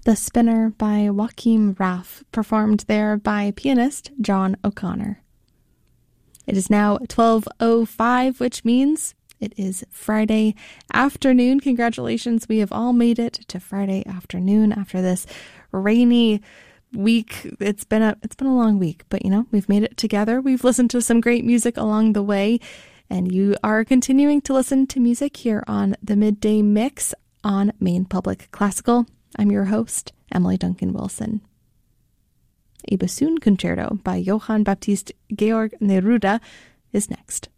The Spinner by Joachim Raff, performed there by pianist John O'Connor. It is now 12:05, which means it is Friday afternoon. Congratulations, we have all made it to Friday afternoon after this rainy week. It's been a long week, but we've made it together. We've listened to some great music along the way, and you are continuing to listen to music here on the Midday Mix on Maine Public Classical. I'm your host, Emily Duncan Wilson. A bassoon concerto by Johann Baptist Georg Neruda is next.